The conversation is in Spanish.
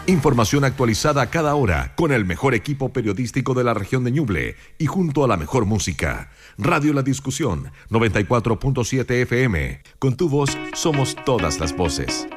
Información actualizada a cada hora, con el mejor equipo periodístico de la región de Ñuble y junto a la mejor música. Radio La Discusión, 94.7 FM. Con tu voz somos todas las voces.